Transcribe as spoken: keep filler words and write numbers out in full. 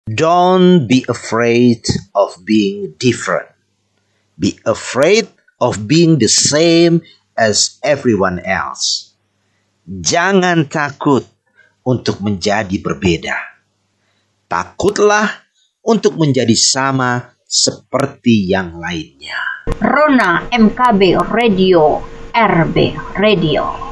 Don't be afraid of being different. Be afraid of being the same as everyone else. Jangan takut untuk menjadi berbeda. Takutlah untuk menjadi sama seperti yang lainnya. Rona M K B Radio, R B Radio.